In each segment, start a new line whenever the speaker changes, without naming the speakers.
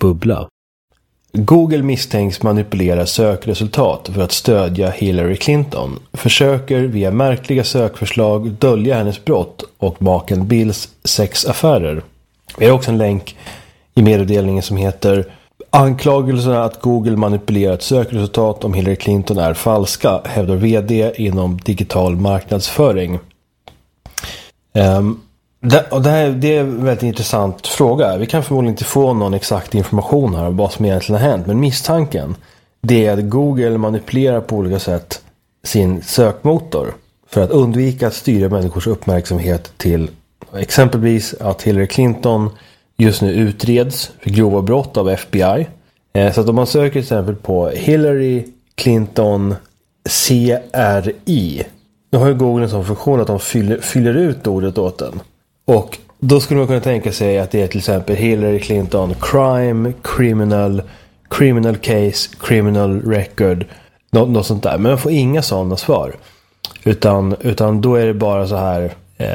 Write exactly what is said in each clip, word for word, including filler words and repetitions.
bubbla. Google misstänks manipulera sökresultat för att stödja Hillary Clinton. Försöker via märkliga sökförslag dölja hennes brott och maken Bills sexaffärer. Vi har också en länk i meddelningen som heter anklagelserna att Google manipulerat sökresultat om Hillary Clinton är falska, hävdar vd inom digital marknadsföring. Um, det, och det, här, det är en väldigt intressant fråga. Vi kan förmodligen inte få någon exakt information här om vad som egentligen har hänt. Men misstanken det är att Google manipulerar på olika sätt sin sökmotor för att undvika att styra människors uppmärksamhet till exempelvis att Hillary Clinton just nu utreds för grova brott av F B I. Så att om man söker till exempel på Hillary Clinton C R I, då har ju Google en sån funktion att de fyller, fyller ut ordet åt den. Och då skulle man kunna tänka sig att det är till exempel Hillary Clinton crime, criminal, criminal case, criminal record, något, något sånt där. Men man får inga sådana svar. Utan, utan då är det bara så här eh,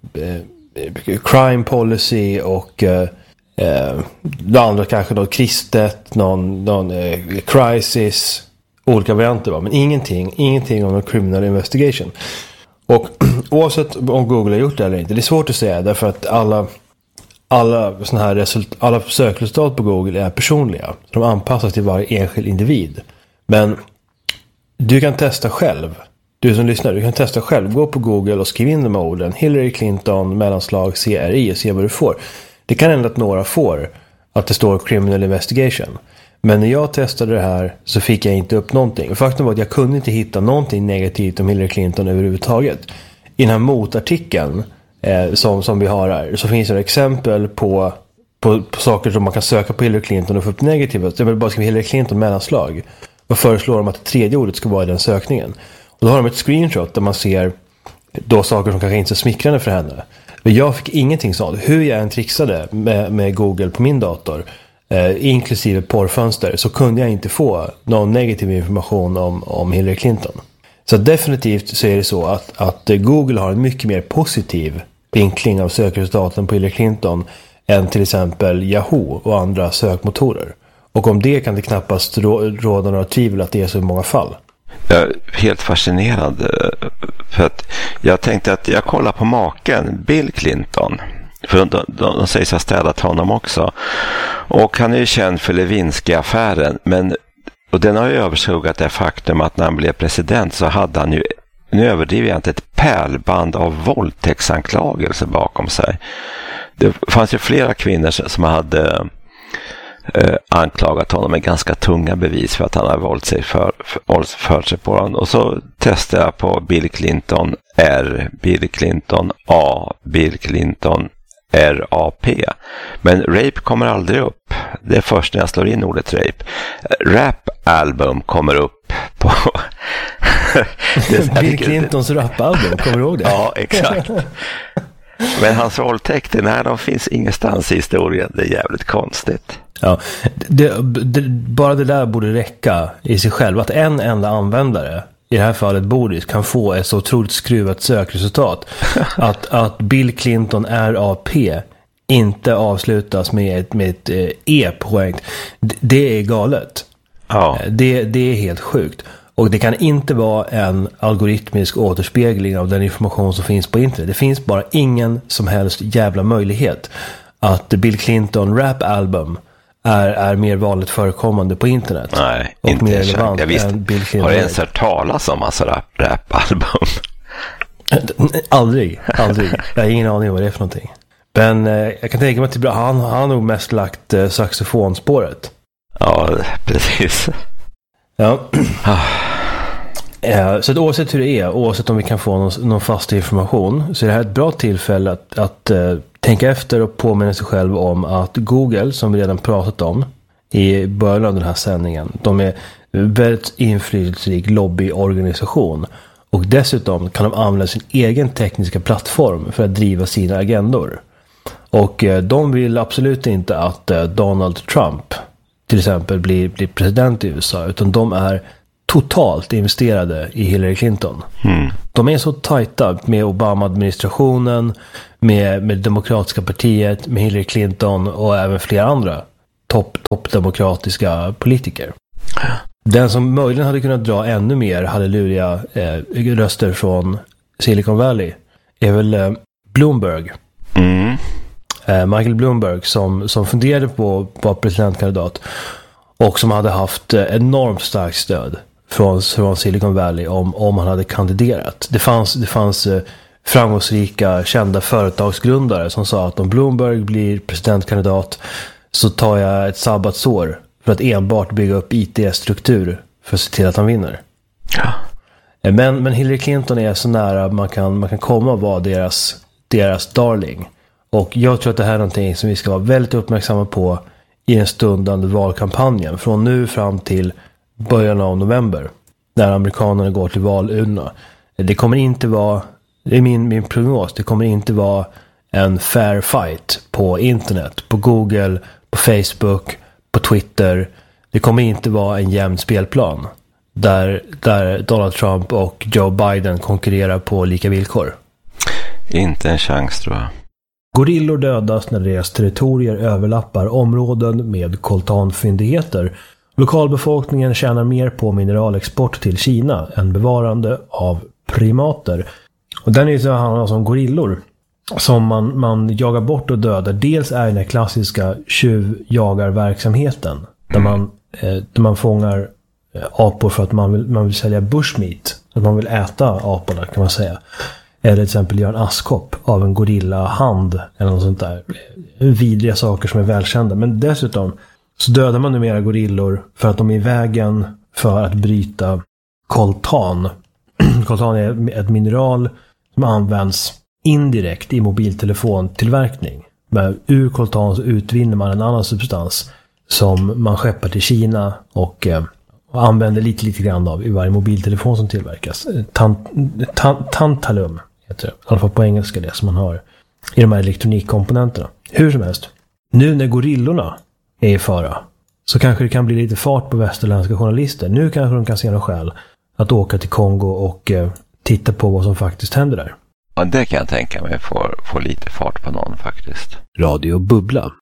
eh, crime policy och eh, eh, det andra kanske något kristet, någon, någon eh, crisis, olika varianter va? Men ingenting, ingenting om en criminal investigation. Och oavsett om Google har gjort det eller inte, det är svårt att säga därför att alla alla såna här result, alla sökresultat på Google är personliga. De anpassas till varje enskild individ. Men du kan testa själv. Du som lyssnar, du kan testa själv. Gå på Google och skriv in de här orden. Hillary Clinton, mellanslag, C R I och se vad du får. Det kan hända att några får att det står criminal investigation. Men när jag testade det här så fick jag inte upp någonting. Faktum var att jag kunde inte hitta någonting negativt om Hillary Clinton överhuvudtaget. I den här motartikeln eh, som, som vi har här så finns det exempel på, på, på saker som man kan söka på Hillary Clinton och få upp negativt. Jag vill bara skriva Hillary Clinton mellanslag. Och föreslår de att det tredje ordet ska vara i den sökningen. Och då har de ett screenshot där man ser då saker som kanske inte är smickrande för henne. Men jag fick ingenting sånt. Hur jag än trixade med, med Google på min dator, eh, inklusive porrfönster, så kunde jag inte få någon negativ information om, om Hillary Clinton. Så definitivt så är det så att, att Google har en mycket mer positiv vinkling av sökresultaten på Hillary Clinton än till exempel Yahoo och andra sökmotorer. Och om det kan det knappast råda några tvivel att det är så i många fall.
Jag är helt fascinerad för att jag tänkte att jag kollar på maken Bill Clinton, för de, de, de sägs ha städat honom också, och han är ju känd för Lewinsky-affären, men och den har ju överskuggat det faktum att när han blev president så hade han ju, nu överdriver jag inte, ett pärlband av våldtäktsanklagelser bakom sig. Det fanns ju flera kvinnor som hade Eh, anklagat honom med ganska tunga bevis för att han har våldt sig för, för, för sig på honom. Och så testade jag på Bill Clinton R, Bill Clinton A, Bill Clinton R A P. Men rape kommer aldrig upp. Det är först när jag slår in ordet rape. Rap-album kommer upp på
det, Bill Clintons rap-album, kommer du ihåg det?
Ja, exakt. Men hans våldtäkter, nej, de finns ingenstans i historien. Det är jävligt konstigt.
Ja, det, det, bara det där borde räcka i sig själv. Att en enda användare, i det här fallet Boris, kan få ett så otroligt skruvat sökresultat. att, att Bill Clinton R A P inte avslutas med ett, med ett E poäng. Det, det är galet.
Ja.
Det, det är helt sjukt. Och det kan inte vara en algoritmisk återspegling av den information som finns på internet. Det finns bara ingen som helst jävla möjlighet att Bill Clinton rap-album är, är mer vanligt förekommande på internet.
Nej,
och
inte
mer
relevant
än Bill Clinton.
Har du ens hört talas om massa rap, rap-album?
Aldrig, aldrig. Jag har ingen aning om vad det är för någonting. Men eh, jag kan tänka mig att han, han har nog mest lagt eh, saxofonspåret.
Ja, precis.
Ja. eh, så att oavsett hur det är, oavsett om vi kan få någon, någon fast information, så är det här ett bra tillfälle att, att eh, tänka efter och påminna sig själv om att Google, som vi redan pratat om i början av den här sändningen, de är väldigt inflytelserik lobbyorganisation. Och dessutom kan de använda sin egen tekniska plattform för att driva sina agendor. Och eh, de vill absolut inte att eh, Donald Trump till exempel blir, blir president i U S A, utan de är totalt investerade i Hillary Clinton. Mm. De är så tajta med Obama-administrationen, med, med det demokratiska partiet, med Hillary Clinton och även flera andra topp, toppdemokratiska politiker. Den som möjligen hade kunnat dra ännu mer halleluja eh, röster från Silicon Valley är väl eh, Bloomberg.
Mm.
Eh, Michael Bloomberg som, som funderade på att vara presidentkandidat och som hade haft eh, enormt starkt stöd från, från Silicon Valley om, om han hade kandiderat. Det fanns, det fanns eh, framgångsrika, kända företagsgrundare som sa att om Bloomberg blir presidentkandidat så tar jag ett sabbatsår för att enbart bygga upp I T-struktur för att se till att han vinner.
Ja.
Men, men Hillary Clinton är så nära man kan, man kan komma och vara deras, deras darling. Och jag tror att det här är någonting som vi ska vara väldigt uppmärksamma på i den stundande valkampanjen. Från nu fram till början av november. När amerikanerna går till valurna. Det kommer inte vara, det är min, min prognos, det kommer inte vara en fair fight på internet, på Google, på Facebook, på Twitter. Det kommer inte vara en jämn spelplan där, där Donald Trump och Joe Biden konkurrerar på lika villkor.
Inte en chans, tror jag.
Gorillor dödas när deras territorier överlappar områden med koltanfyndigheter. Lokalbefolkningen tjänar mer på mineralexport till Kina än bevarande av primater. Och den är ju så handlar om gorillor som man, man jagar bort och dödar. Dels är den här klassiska tjuvjagarverksamheten där man, eh, där man fångar eh, apor för att man vill, man vill sälja bushmeat. Att man vill äta aporna, kan man säga. Eller till exempel göra en askkopp av en gorilla hand eller något sånt där. Vidriga saker som är välkända. Men dessutom så dödar man numera gorillor för att de är i vägen för att bryta koltan. Koltan är ett mineral som används indirekt i mobiltelefontillverkning. Men ur koltan så utvinner man en annan substans som man skeppar till Kina och, eh, och använder lite, lite grann av i varje mobiltelefon som tillverkas. Tan, tan, tantalum heter det. I alla fall på engelska det som man har i de här elektronikkomponenterna. Hur som helst. Nu när gorillorna är i fara så kanske det kan bli lite fart på västerländska journalister. Nu kanske de kan se några skäl att åka till Kongo och eh, titta på vad som faktiskt händer där.
Ja, det kan jag tänka mig får, får lite fart på någon faktiskt.
Radio Bubbla.